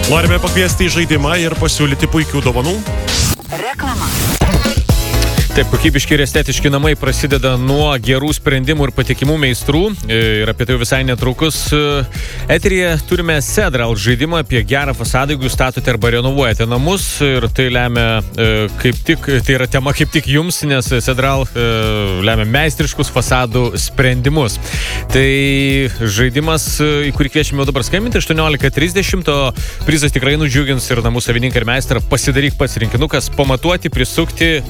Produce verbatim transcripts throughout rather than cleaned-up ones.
Norime pakviesti į žaidimą ir pasiūlyti puikių dovanų. Reklama. Taip, kokybiški ir estetiški namai prasideda nuo gerų sprendimų ir patikimų meistrų. Ir apie tai visai netrukus. Eteryje turime Sedral žaidimą apie gerą fasadą, jeigu statote arba renovuojate namus. Ir tai lemia kaip tik, tai yra tema kaip tik jums, nes Sedral lemia meistriškus fasadų sprendimus. Tai žaidimas, į kurį kviečiame dabar skambinti, aštuoniolika trisdešimt, o prizas tikrai nudžiugins ir namų savininką ir meistrą. Pasidaryk pats rinkinukas, pamatuoti, prisukti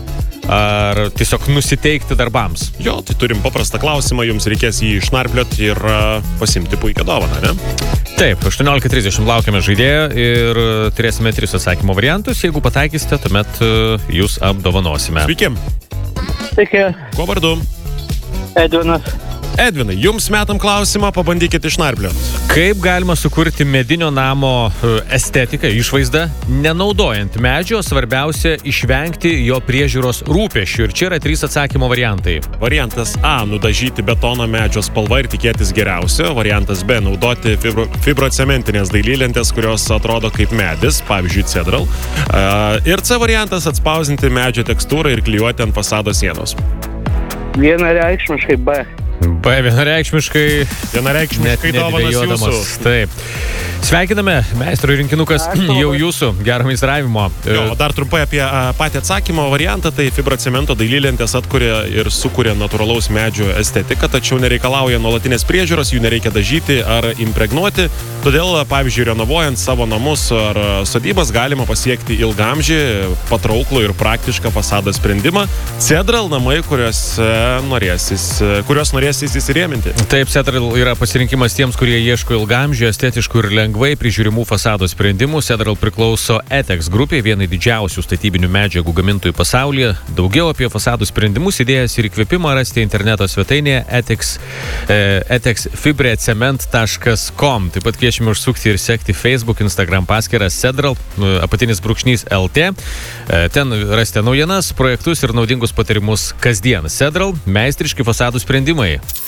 ar tiesiog nusiteikti darbams. Jo, tai turim paprastą klausimą, jums reikės jį išnarplioti ir uh, pasimti puikią dovaną, ne? Taip, aštuoniolika trisdešimt laukiame žaidėją ir turėsime tris atsakymo variantus. Jeigu pataikysite, tuomet uh, jūs apdovanosime. Sveiki. Sveiki. Kuo vardu? Edvinas. Edvinai, jums metam klausimą, pabandykite išnarplioti. Kaip galima sukurti medinio namo estetiką, išvaizdą, nenaudojant medžio, svarbiausia išvengti jo priežiūros rūpesčių. Ir čia yra trys atsakymo variantai. Variantas A – nudažyti betono medžio spalva ir tikėtis geriausio. Variantas B – naudoti fibro, fibrocementinės dailylentės, kurios atrodo kaip medis, pavyzdžiui, Sedral. Uh, ir C variantas – atspausinti medžio tekstūrą ir klijuoti ant fasado sienos. Vienareikšmiškai B. B, vienareikšmiškai. Vienareikšmiškai dovanas jūsų. Taip. Sveikiname, meistro rinkinukas jau jūsų, gero meistravimo. Jo, dar trumpai apie a, patį atsakymo variantą, tai fibrocemento dailylentės atkuria ir sukuria natūralaus medžio estetiką, tačiau nereikalauja nuolatinės priežiūros, jų nereikia dažyti ar impregnuoti, todėl, pavyzdžiui, renovuojant savo namus ar sodybas galima pasiekti ilgamžį, patrauklų ir praktišką fasado sprendimą. Sedral namai, kuriuos norėsis, kuriuos norėsis įsirėminti. Taip, Sedral yra pasirinkimas tiems, kurie ieško ilgamžį, estetiškų ir lengvai prižiūrimų fasado sprendimų. Sedral priklauso Etex grupiai, vienai didžiausių statybinių medžiagų gamintojų pasaulyje. Daugiau apie fasadų sprendimus, idėjas ir įkvėpimą rasite interneto svetainėje etex, etex fibrecement taškas com. Taip pat kviečiame užsukti ir sekti Facebook, Instagram paskyrą Sedral, apatinis brūkšnys L T. Ten rasite naujienas, projektus ir naudingus patarimus kasdien. Sedral, meistriški fasadų sprendimai.